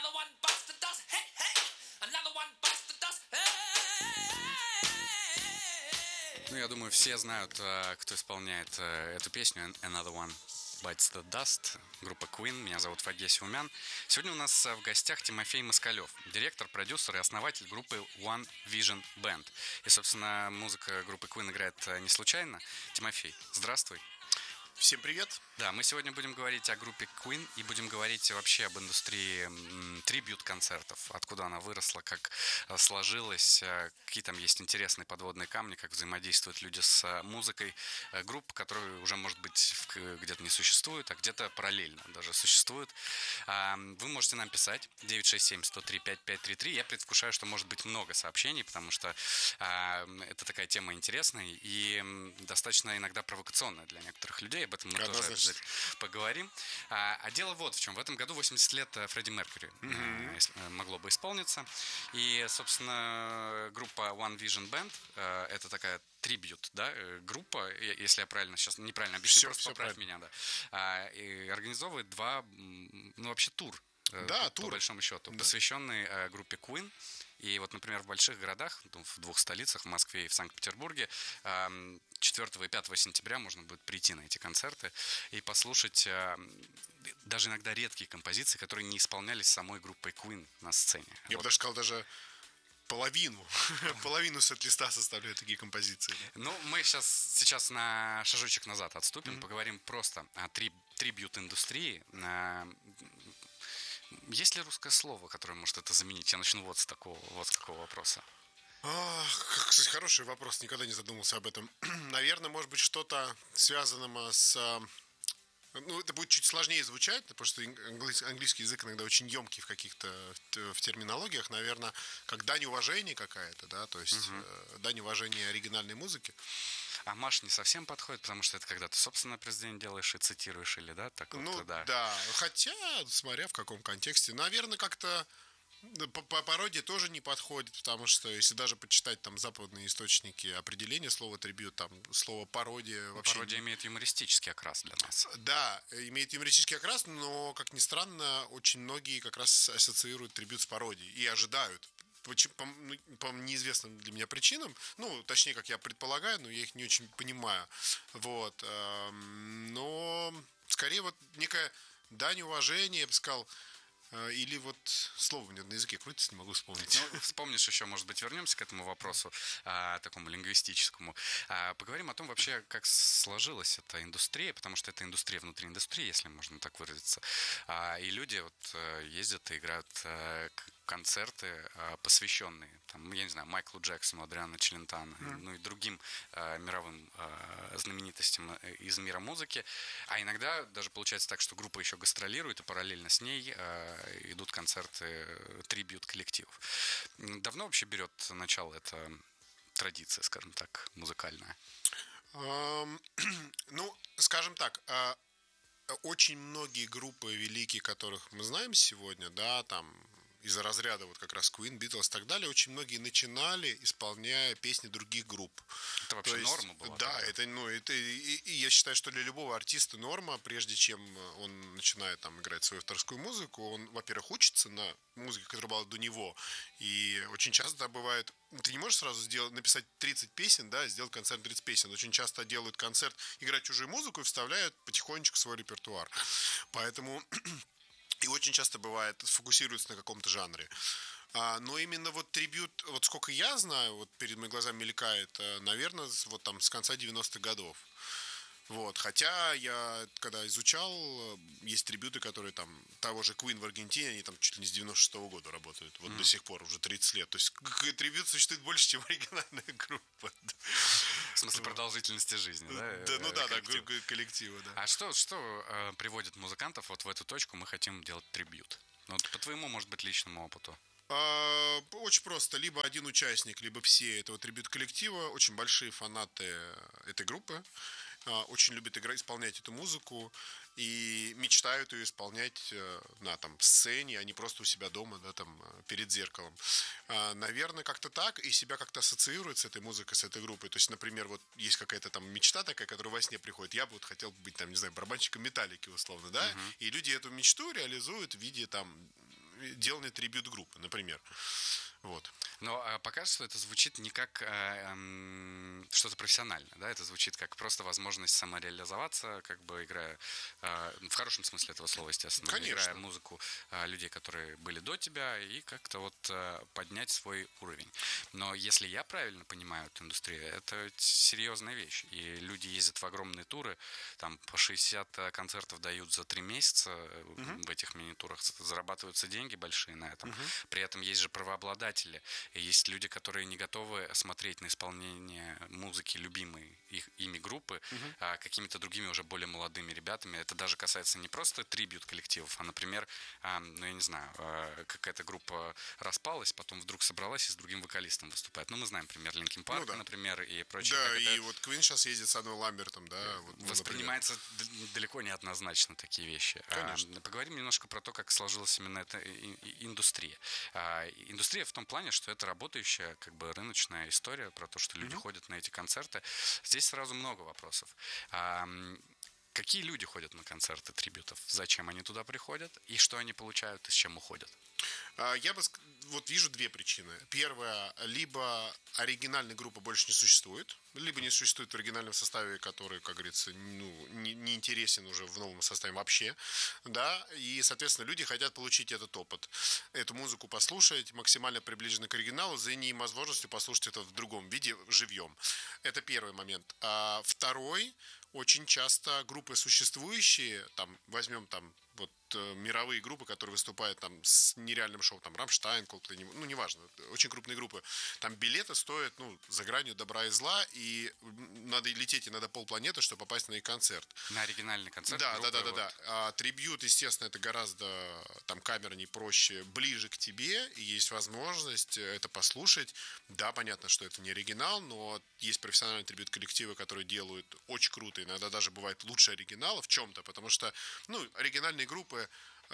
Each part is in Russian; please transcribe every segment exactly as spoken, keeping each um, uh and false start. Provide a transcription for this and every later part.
Another one bites the dust. Hey, hey. Another one bites the dust. Hey. Ну, я думаю, все знают, кто исполняет эту песню Another One Bites the Dust, группа Queen. Меня зовут Фагей Сиумян. Сегодня у нас в гостях Тимофей Москалев, директор, продюсер и основатель группы One Vision Band. И, собственно, музыка группы Queen играет не случайно. Тимофей, здравствуй. Всем привет. Да, мы сегодня будем говорить о группе Queen и будем говорить вообще об индустрии трибьют-концертов, откуда она выросла, как сложилась, какие там есть интересные подводные камни, как взаимодействуют люди с музыкой групп, которые уже, может быть, где-то не существуют, а где-то параллельно даже существуют. Вы можете нам писать девять шесть семь сто три пять пять три три. Я предвкушаю, что может быть много сообщений, потому что это такая тема интересная и достаточно иногда провокационная для некоторых людей. Об этом мы тоже обязательно поговорим. А, а дело вот в чем. В этом году восемьдесят лет Фредди Меркьюри mm-hmm. могло бы исполниться. И, собственно, группа One Vision Band — это такая трибьют, да, группа, если я правильно сейчас, неправильно объясню, все, просто все поправь правильно. меня, да. А, и организовывает два, ну, вообще тур, да, по, тур. по большому счету, да. посвященный а, группе Queen. И вот, например, в больших городах, в двух столицах, в Москве и в Санкт-Петербурге, четвёртого и пятого сентября можно будет прийти на эти концерты и послушать даже иногда редкие композиции, которые не исполнялись самой группой Queen на сцене. Я вот. бы даже сказал, даже половину, половину сет-листа составляют такие композиции. Да? Ну, мы сейчас, сейчас на шажочек назад отступим, mm-hmm. поговорим просто о три, трибьют-индустрии. Есть ли русское слово, которое может это заменить? Я начну вот с такого, вот с какого вопроса. А, кстати, хороший вопрос, никогда не задумывался об этом. Наверное, может быть, что-то связанное с... Ну, это будет чуть сложнее звучать, потому что английский язык иногда очень емкий в каких-то в терминологиях, наверное, как дань уважения какая-то, да, то есть uh-huh. дань уважения оригинальной музыке. А Маш не совсем подходит, потому что это когда ты собственное произведение делаешь и цитируешь, или да? Так ну, вот, да. да, хотя, смотря в каком контексте, наверное, как-то по, по пародии тоже не подходит, потому что если даже почитать там западные источники определения слова трибьют, там слово пародия вообще... Пародия имеет юмористический окрас для нас. Да, имеет юмористический окрас, но, как ни странно, очень многие как раз ассоциируют трибьют с пародией и ожидают. По, по, по неизвестным для меня причинам, ну, точнее, как я предполагаю, но я их не очень понимаю. Вот. Но скорее вот некая дань уважения, я бы сказал, или вот слово мне на языке крутится, не могу вспомнить. Ну, вспомнишь еще, может быть, вернемся к этому вопросу, а, такому лингвистическому. А, поговорим о том вообще, как сложилась эта индустрия, потому что это индустрия внутри индустрии, если можно так выразиться. А, и люди вот ездят и играют а, концерты, а, посвященные, там, я не знаю, Майклу Джексону, Адриано Челентано, mm. ну и другим а, мировым а, знаменитостям из мира музыки. А иногда даже получается так, что группа еще гастролирует, и параллельно с ней а, идут концерты трибьют коллективов. Давно вообще берет начало эта традиция, скажем так, музыкальная? Um, ну, скажем так, очень многие группы великие, которых мы знаем сегодня, да, там из-за разряда вот как раз Queen, Beatles и так далее, очень многие начинали, исполняя песни других групп. Это вообще есть, норма была? Да, тогда? это, ну, это и, и я считаю, что для любого артиста норма, прежде чем он начинает там играть свою авторскую музыку, он, во-первых, учится на музыке, которая была до него, и очень часто бывает, ты не можешь сразу сделать, написать тридцать песен, да, сделать концерт тридцать песен. Очень часто делают концерт, играть чужую музыку и вставляют потихонечку свой репертуар. Поэтому... И очень часто бывает, сфокусируются на каком-то жанре. А, но именно вот трибьют, вот сколько я знаю, вот перед моими глазами мелькает, наверное, вот там с конца девяностых годов. Вот. Хотя я, когда изучал, есть трибьюты, которые там, того же Queen в Аргентине, они там чуть ли не с девяносто шестого года работают, вот mm. до сих пор, уже тридцать лет. То есть трибьют существует больше, чем оригинальная группа. В смысле продолжительности жизни, да? да ну да, коллектива. да, коллектива, да. А что, что э, приводит музыкантов вот в эту точку, мы хотим делать трибьют? Ну, по твоему, может быть, личному опыту. Очень просто. Либо один участник, либо все этого трибьют-коллектива, очень большие фанаты этой группы, очень любят играть, исполнять эту музыку и мечтают ее исполнять на там, сцене, а не просто у себя дома, да, там, перед зеркалом. Наверное, как-то так, и себя как-то ассоциирует с этой музыкой, с этой группой. То есть, например, вот есть какая-то там мечта такая, которая во сне приходит. Я бы вот хотел быть, там, не знаю, барабанщиком Металлики, условно, да, uh-huh. и люди эту мечту реализуют в виде там деланные трибьют-группы, например. Вот. Но а, пока что это звучит не как а, эм, что-то профессиональное, да, это звучит как просто возможность самореализоваться, как бы играя, а, в хорошем смысле этого слова, естественно, Конечно. играя музыку а, людей, которые были до тебя, и как-то вот а, поднять свой уровень. Но если я правильно понимаю эту индустрию, это серьезная вещь, и люди ездят в огромные туры, там по шестьдесят концертов дают за три месяца uh-huh. в этих мини-турах, зарабатываются деньги большие на этом, uh-huh. при этом есть же правообладатели. И есть люди, которые не готовы смотреть на исполнение музыки любимой их, ими группы uh-huh. а какими-то другими уже более молодыми ребятами. Это даже касается не просто трибьют коллективов, а, например, а, ну, я не знаю, а, какая-то группа распалась, потом вдруг собралась и с другим вокалистом выступает. Ну, мы знаем, например, Линкин Парк, ну, да. например, и прочее. Да, и это... вот Квин сейчас ездит с Адамом Ламбертом, да. Вот, воспринимается например. далеко не однозначно такие вещи. Конечно. А, поговорим немножко про то, как сложилась именно эта индустрия. А, индустрия в том плане, что это работающая, как бы, рыночная история про то, что люди mm-hmm. ходят на эти концерты. Здесь сразу много вопросов. А, какие люди ходят на концерты трибьютов? Зачем они туда приходят? И что они получают и с чем уходят? Я бы вот вижу две причины. Первая, либо оригинальной группы больше не существует, либо не существует в оригинальном составе, который, как говорится, ну, не, не интересен уже в новом составе вообще, да, и, соответственно, люди хотят получить этот опыт, эту музыку послушать, максимально приближенно к оригиналу, за невозможностью послушать это в другом виде, живьем. Это первый момент. А второй, очень часто группы существующие, там, возьмем там, вот, мировые группы, которые выступают там с нереальным шоу, там, Рамштайн, Coldplay, ну, неважно, очень крупные группы, там билеты стоят, ну, за гранью добра и зла, и надо лететь иногда полпланеты, чтобы попасть на их концерт. На оригинальный концерт? Да, да, да, да, вот. да. А трибьют, естественно, это гораздо, там, камернее, проще, ближе к тебе, и есть возможность это послушать. Да, понятно, что это не оригинал, но есть профессиональные трибьют-коллективы, которые делают очень круто, иногда даже бывает лучше оригинала в чем-то, потому что, ну, оригинальные группы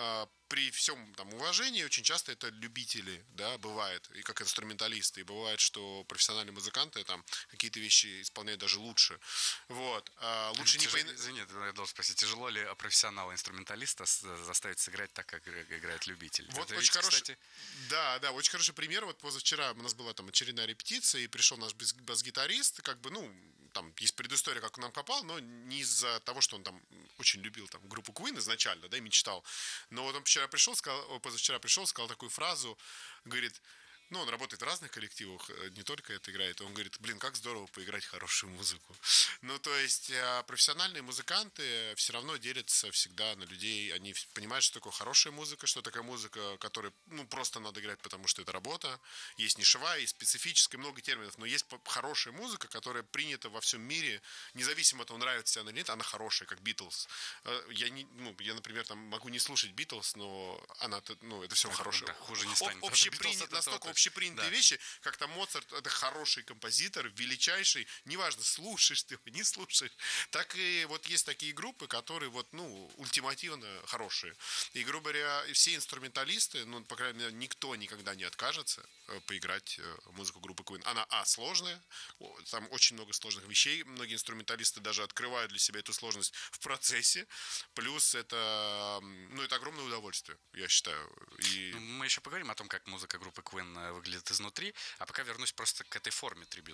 при всем там уважении очень часто это любители, да, бывает, и как инструменталисты, и бывает, что профессиональные музыканты там какие-то вещи исполняют даже лучше. Вот. А лучше Тяж... не по... Извини, я должен спросить, тяжело ли профессионала-инструменталиста заставить сыграть так, как играет любитель? Вот это очень ведь, хороший, кстати... да, да, очень хороший пример. Вот позавчера у нас была там очередная репетиция, и пришел наш бас-гитарист, как бы, ну, там есть предыстория, как он нам попал, но не из-за того, что он там очень любил там группу Queen изначально, да, и мечтал. Но вот он вчера пришел, сказал, позавчера пришел, сказал такую фразу, говорит, ну, он работает в разных коллективах, не только это играет. Он говорит, блин, как здорово поиграть хорошую музыку. Ну, то есть профессиональные музыканты все равно делятся всегда на людей. Они понимают, что такое хорошая музыка, что такая музыка, которую, ну, просто надо играть, потому что это работа. Есть нишевая, есть специфическая, много терминов, но есть хорошая музыка, которая принята во всем мире, независимо от того, нравится она или нет, она хорошая, как Битлз. Я, не, ну, я, например, там могу не слушать Битлз, но она, ну, это все хорошее. Да, хуже не станет. Общепринято, настолько общепринятые да. вещи, как там Моцарт, это хороший композитор, величайший, неважно, слушаешь ты его, не слушаешь. Так и вот есть такие группы, которые вот, ну, ультимативно хорошие. И, грубо говоря, все инструменталисты, ну, по крайней мере, никто никогда не откажется поиграть музыку группы Queen. Она, а, сложная, там очень много сложных вещей, многие инструменталисты даже открывают для себя эту сложность в процессе, плюс это, ну, это огромное удовольствие, я считаю. И... Мы еще поговорим о том, как музыка группы Queen выглядит изнутри, а пока вернусь просто к этой форме трибют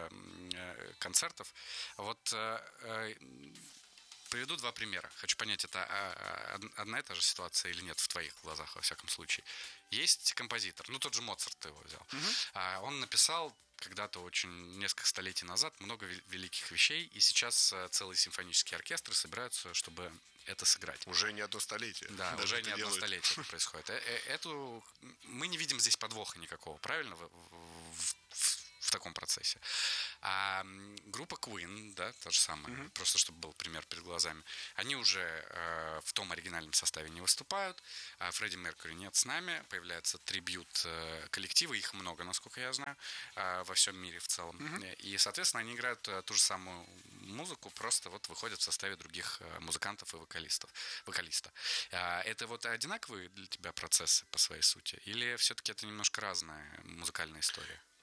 концертов. Вот приведу два примера. Хочу понять, это одна и та же ситуация или нет в твоих глазах, во всяком случае. Есть композитор, ну тот же Моцарт ты его взял. Mm-hmm. Он написал когда-то очень несколько столетий назад много великих вещей, и сейчас целые симфонические оркестры собираются, чтобы это сыграть. Уже не одно столетие. Да, даже уже не одно столетие это происходит. Эту мы не видим здесь подвоха никакого, правильно? В, в, в таком процессе. А группа Queen, да, та же самая, mm-hmm. просто чтобы был пример перед глазами, они уже э, в том оригинальном составе не выступают, а Фредди Меркьюри нет с нами, появляются трибьют э, коллективы, их много, насколько я знаю, э, во всем мире в целом. Mm-hmm. И, соответственно, они играют э, ту же самую музыку, просто вот выходят в составе других э, музыкантов и вокалистов, вокалиста. Э, это вот одинаковые для тебя процессы по своей сути? Или все-таки это немножко разная музыкальная история?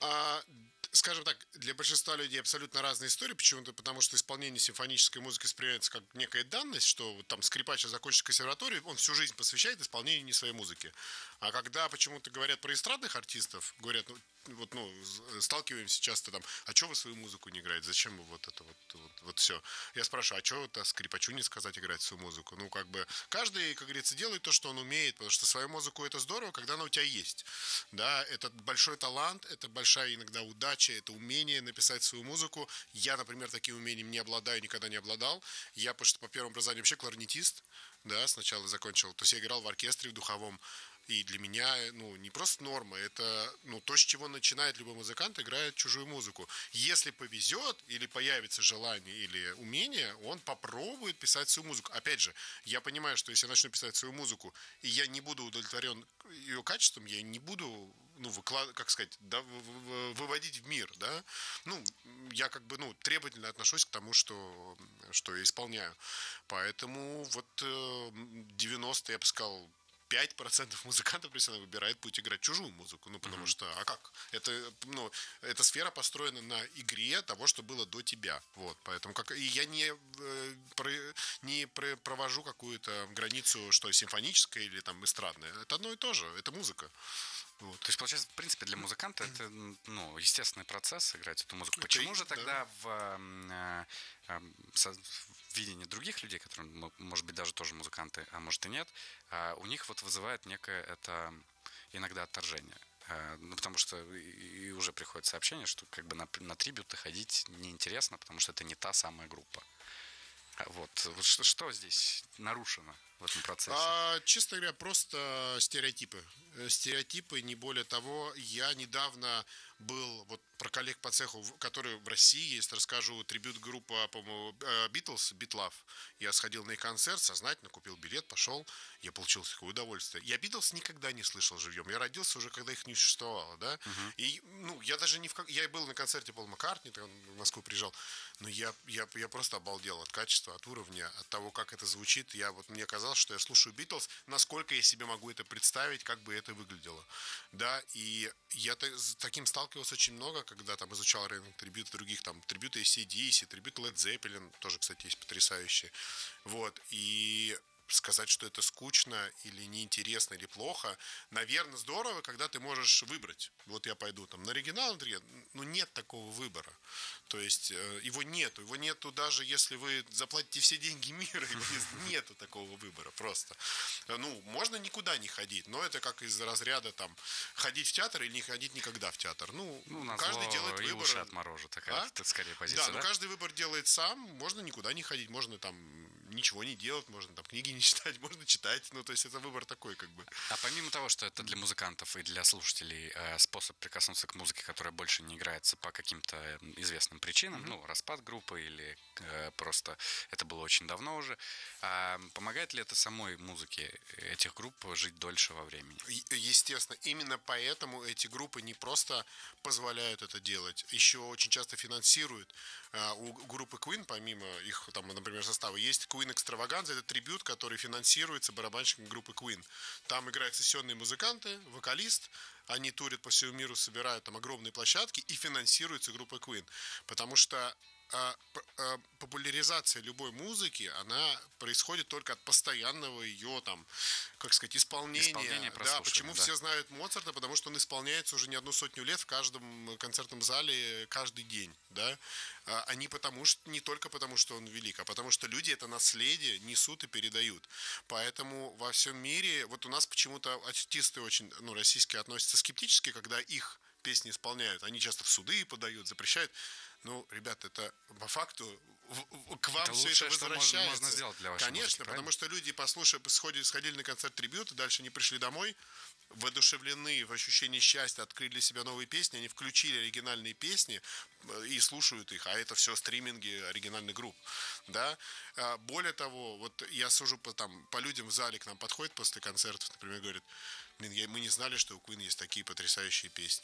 А, скажем так, для большинства людей абсолютно разные истории. Почему-то потому, что исполнение симфонической музыки воспринимается как некая данность, что вот там скрипач закончит консерваторию, он всю жизнь посвящает исполнению не своей музыки. А когда почему-то говорят про эстрадных артистов, говорят, ну, вот, ну, сталкиваемся часто там, а что вы свою музыку не играете? Зачем вы вот это вот, вот, вот все? Я спрашиваю, а что это скрипачу не сказать играть свою музыку? Ну, как бы, каждый, как говорится, делает то, что он умеет, потому что свою музыку это здорово, когда она у тебя есть. Да, это большой талант, это большая иногда удача, это умение написать свою музыку. Я, например, таким умением не обладаю, никогда не обладал. Я, потому что по первому образованию вообще кларнетист, да, сначала закончил, то есть я играл в оркестре, в духовом. И для меня, ну, не просто норма, это, ну, то, с чего начинает любой музыкант, играет чужую музыку. Если повезет, или появится желание, или умение, он попробует писать свою музыку. Опять же, я понимаю, что если я начну писать свою музыку, и я не буду удовлетворен ее качеством, я не буду, ну, выклад... как сказать, да, выводить в мир, да. Ну, я как бы, ну, требовательно отношусь к тому, что, что я исполняю. Поэтому вот девяносто, я бы сказал, пять процентов музыкантов профессионально выбирает путь играть чужую музыку. Ну, потому mm-hmm. что, а как? Это, ну, эта сфера построена на игре того, что было до тебя. Вот, поэтому как... И я не, э, про, не про, провожу какую-то границу, что симфоническая или там эстрадная. Это одно и то же. Это музыка. Вот. То есть, получается, в принципе, для музыканта это, ну, естественный процесс играть эту музыку. Почему это, же тогда да. в, э, э, в видении других людей, которые, может быть, даже тоже музыканты, а может и нет, э, у них вот вызывает некое это иногда отторжение? Э, ну, потому что и, и уже приходит сообщение, что как бы на, на трибюты ходить неинтересно, потому что это не та самая группа. Вот, вот что, что здесь нарушено в этом процессе? А, честно говоря, просто стереотипы. Стереотипы, не более того. Я недавно был, вот про коллег по цеху, которые в России есть, расскажу, трибют группа, по-моему, Битлз, Битлав. Я сходил на их концерт, сознательно купил билет, пошел, я получил такое удовольствие. Я Битлз никогда не слышал живьем. Я родился уже, когда их не существовало, да. Uh-huh. И, ну, я даже не в... Я был на концерте Пола Маккартни, он в Москву приезжал, но я, я, я просто обалдел от качества, от уровня, от того, как это звучит. Я, вот, мне казалось, что я слушаю Битлз, насколько я себе могу это представить, как бы это выглядело. Да, и я с таким сталкивался очень много, когда там изучал рынок трибют других, там, трибюты эй си ди си, трибюты Led Zeppelin, тоже, кстати, есть потрясающие. Вот, и сказать, что это скучно или неинтересно или плохо, наверное, здорово, когда ты можешь выбрать. Вот я пойду там на оригинал, но нет такого выбора. То есть его нету. Его нету даже если вы заплатите все деньги мира, его нету такого выбора просто. Ну, можно никуда не ходить, но это как из разряда там ходить в театр или не ходить никогда в театр. Ну, ну каждый делает и выбор. Уши отморожу, такая, а? скорее позиция, да? Да, но каждый выбор делает сам. Можно никуда не ходить, можно там ничего не делать, можно там книги не читать, можно читать. Ну, то есть это выбор такой, как бы. А помимо того, что это для музыкантов и для слушателей э, способ прикоснуться к музыке, которая больше не играется по каким-то известным причинам, mm-hmm. ну, распад группы или э, просто это было очень давно уже, э, помогает ли это самой музыке этих групп жить дольше во времени? Естественно. Именно поэтому эти группы не просто позволяют это делать, еще очень часто финансируют. Э, у группы Queen, помимо их, там, например, состава, есть Queen Extravaganza, это трибют, который финансируется барабанщиком группы Queen. Там играют сессионные музыканты, вокалист, они турят по всему миру, собирают там огромные площадки и финансируются группой Queen. Потому что а, а, популяризация любой музыки, она происходит только от постоянного ее там, как сказать, исполнения. Исполнение, да, почему да. все знают Моцарта? Потому что он исполняется уже не одну сотню лет в каждом концертном зале каждый день, да. А не потому что не только потому, что он велик, а потому что люди это наследие несут и передают. Поэтому во всем мире, вот у нас почему-то артисты очень, ну, российские относятся скептически, когда их песни исполняют. Они часто в суды подают, запрещают. Ну, ребят, это по факту к вам это все лучшее, это возвращается. Что можно, можно сделать для вашей Конечно, музыки, потому что люди, послушали, сходили, сходили на концерт трибюта, дальше не пришли домой, воодушевлены, в ощущении счастья, открыли для себя новые песни, они включили оригинальные песни и слушают их, а это все стриминги оригинальных групп, да. Более того, вот я сужу по, там, по людям в зале, к нам подходят после концертов, например, говорят, блин, мы не знали, что у Queen есть такие потрясающие песни.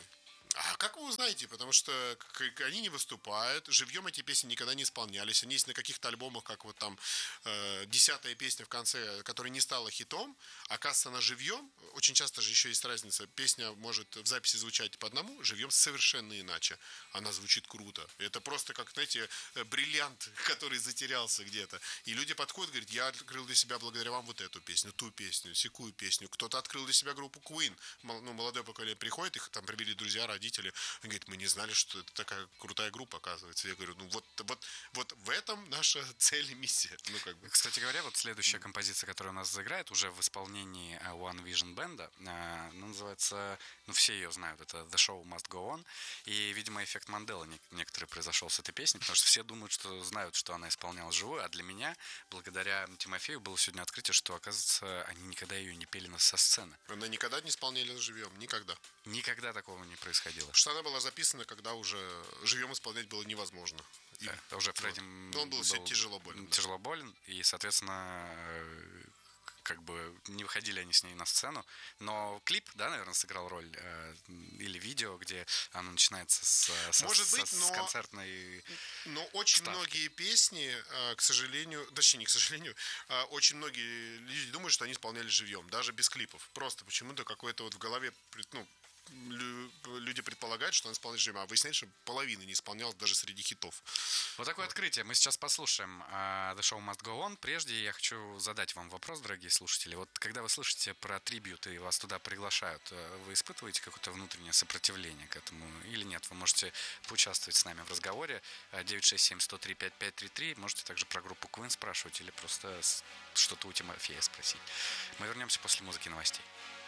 А как вы узнаете? Потому что к- к- они не выступают, живьем эти песни никогда не исполнялись. Они есть на каких-то альбомах, как вот там э, десятая песня в конце, которая не стала хитом. Оказывается, она живьем. Очень часто же еще есть разница. Песня может в записи звучать по одному, живьем совершенно иначе. Она звучит круто. Это просто как, знаете, э, бриллиант, который затерялся где-то. И люди подходят, говорят, я открыл для себя благодаря вам вот эту песню, ту песню, сякую песню. Кто-то открыл для себя группу Queen. Мол- Ну, молодое поколение приходит, их там привели друзья, родители. Он говорит, мы не знали, что это такая крутая группа, оказывается. Я говорю, ну вот, вот, вот в этом наша цель и миссия. Ну, как бы. Кстати говоря, вот следующая композиция, которая у нас заиграет, уже в исполнении э, One Vision Band, э, ну, называется, ну, все ее знают, это The Show Must Go On, и, видимо, эффект Манделы не- некоторый произошел с этой песней, потому что все думают, что знают, что она исполнялась живую, а для меня, благодаря Тимофею, было сегодня открытие, что, оказывается, они никогда ее не пели на- со сцены. Она никогда не исполняли живьем, никогда. Никогда такого не происходило. Потому что она была записана, когда уже живьем исполнять было невозможно. И Да, это уже Фредди Ну, он был все тяжело болен, да. тяжело болен, и, соответственно, э, как бы не выходили они с ней на сцену. Но клип, да, наверное, сыграл роль, э, или видео, где оно начинается с, со- Может со- быть, с но- концертной... Но очень Вставки. многие песни, э, к сожалению, точнее, не к сожалению, а очень многие люди думают, что они исполняли живьем, даже без клипов. Просто почему-то какое-то вот в голове, пред- ну, лю- люди предполагают, что он исполняет живьем, а выясняется, что половина не исполнял даже среди хитов. Вот такое открытие. Мы сейчас послушаем э, The Show Must Go On. Прежде я хочу задать вам вопрос, дорогие слушатели. Вот когда вы слышите про трибьют и вас туда приглашают, э, вы испытываете какое-то внутреннее сопротивление к этому или нет? Вы можете поучаствовать с нами в разговоре. Э, девять шесть семь сто три пять пять три три. Можете также про группу Queen спрашивать или просто с- что-то у Тимофея спросить. Мы вернемся после музыки и новостей.